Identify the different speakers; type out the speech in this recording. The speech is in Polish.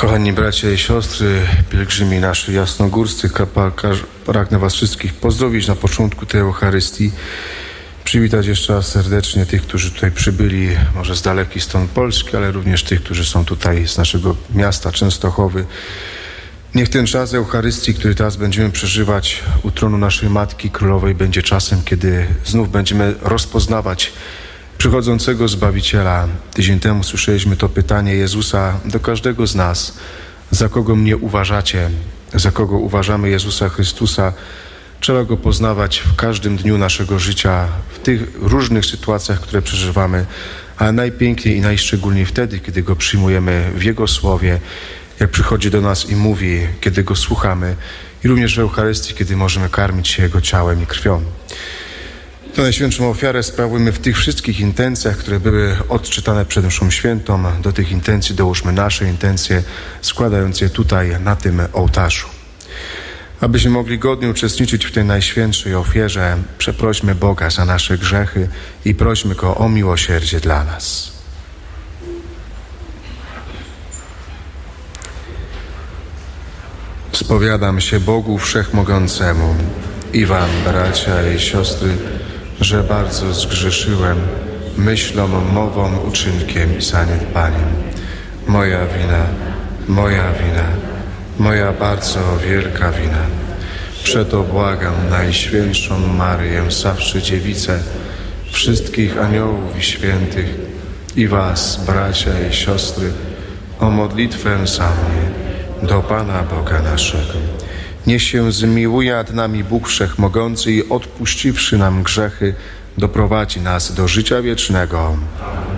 Speaker 1: Kochani bracia i siostry, pielgrzymi nasi jasnogórscy, pragnę was wszystkich pozdrowić na początku tej Eucharystii. Przywitać jeszcze raz serdecznie tych, którzy tutaj przybyli, może z dalekiej stron Polski, ale również tych, którzy są tutaj z naszego miasta Częstochowy. Niech ten czas Eucharystii, który teraz będziemy przeżywać u tronu naszej Matki Królowej, będzie czasem, kiedy znów będziemy rozpoznawać przychodzącego Zbawiciela. Tydzień temu słyszeliśmy to pytanie Jezusa do każdego z nas. Za kogo mnie uważacie? Za kogo uważamy Jezusa Chrystusa? Trzeba Go poznawać w każdym dniu naszego życia, w tych różnych sytuacjach, które przeżywamy, ale najpiękniej i najszczególniej wtedy, kiedy Go przyjmujemy w Jego Słowie, jak przychodzi do nas i mówi, kiedy Go słuchamy, i również w Eucharystii, kiedy możemy karmić się Jego ciałem i krwią. Tę Najświętszą ofiarę sprawujemy w tych wszystkich intencjach, które były odczytane przed mszą świętą. Do tych intencji dołóżmy nasze intencje, składając je tutaj, na tym ołtarzu. Abyśmy mogli godnie uczestniczyć w tej Najświętszej ofierze, przeprośmy Boga za nasze grzechy i prośmy Go o miłosierdzie dla nas. Spowiadam się Bogu Wszechmogącemu i wam, bracia i siostry, że bardzo zgrzeszyłem myślą, mową, uczynkiem i zaniedbaniem. Moja wina, moja bardzo wielka wina. Przeto błagam Najświętszą Maryję, zawsze Dziewicę, wszystkich aniołów i świętych i was, bracia i siostry, o modlitwę za mnie do Pana Boga naszego. Niech się zmiłuje nad nami Bóg Wszechmogący i odpuściwszy nam grzechy, doprowadzi nas do życia wiecznego.